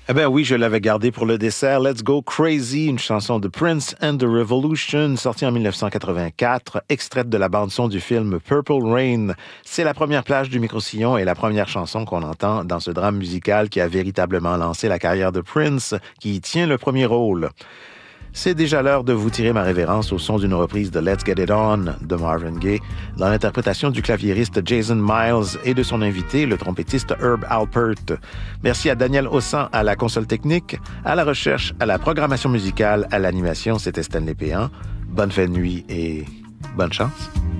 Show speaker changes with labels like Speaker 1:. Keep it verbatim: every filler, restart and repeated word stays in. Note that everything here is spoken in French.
Speaker 1: Eh bien oui, je l'avais gardé pour le dessert. Let's Go Crazy, une chanson de Prince and the Revolution, sortie en dix-neuf cent quatre-vingt-quatre, extraite de la bande-son du film Purple Rain. C'est la première plage du micro-sillon et la première chanson qu'on entend dans ce drame musical qui a véritablement lancé la carrière de Prince, qui y tient le premier rôle. C'est déjà l'heure de vous tirer ma révérence au son d'une reprise de Let's Get It On de Marvin Gaye, dans l'interprétation du claviériste Jason Miles et de son invité, le trompettiste Herb Alpert. Merci à Daniel Hossan à la console technique, à la recherche, à la programmation musicale, à l'animation, c'était Stanley Péan. Bonne fin de nuit et bonne chance.